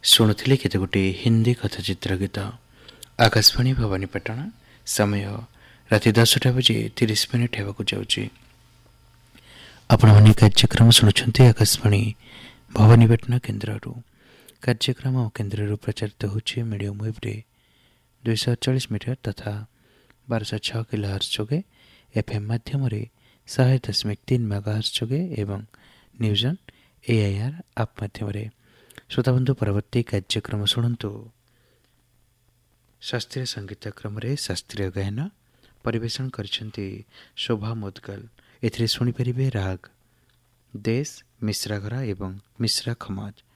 ଶୁଣୁଥିଲେ କେତେ ଗୋଟିଏ ହିନ୍ଦୀ କଥାଚିତ୍ର ଗୀତ। ଆକାଶବାଣୀ ଭବାନୀପାଟଣା। ସମୟ ରାତି 10ଟା ବାଜି 30 ମିନିଟ୍ ହେବାକୁ ଯାଉଛି। ଆପଣମାନେ କାର୍ଯ୍ୟକ୍ରମ ଶୁଣୁଛନ୍ତି ଆକାଶବାଣୀ ଭବାନୀପାଟଣା କେନ୍ଦ୍ରରୁ। କାର୍ଯ୍ୟକ୍ରମ କେନ୍ଦ୍ରରୁ ପ୍ରଚାରିତ ହେଉଛି ମିଡ଼ିୟମ୍ ୱେଭ୍ରେ 240 ମିଟର ତଥା 1206 କିଲୋହର୍ଟ୍ଜ ଯୋଗେ, FM ମାଧ୍ୟମରେ 100.3 ମେଗାହର୍ଟ୍ଜ ଯୋଗେ ଏବଂ ନ୍ୟୁଜ୍ ଅନ୍ AIR ଆପ୍ ମାଧ୍ୟମରେ। ଶ୍ରୋତାବନ୍ଧୁ, ପରବର୍ତ୍ତୀ କାର୍ଯ୍ୟକ୍ରମ ଶୁଣନ୍ତୁ। ଶାସ୍ତ୍ରୀୟ ସଙ୍ଗୀତ କ୍ରମରେ ଶାସ୍ତ୍ରୀୟ ଗାୟନ ପରିବେଷଣ କରିଛନ୍ତି ଶୋଭା ମୁଦ୍ଗଲ। ଏଥିରେ ଶୁଣିପାରିବେ ରାଗ ଦେଶ, ମିଶ୍ରାଘରା ଏବଂ ମିଶ୍ରା ଖମାଜ।